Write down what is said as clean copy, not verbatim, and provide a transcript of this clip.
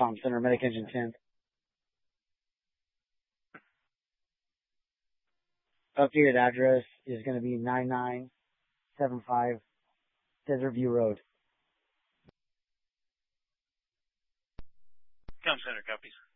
Comm Center, Medic Engine 10. Updated address is going to be 9975 Desert View Road. Comm Center copies.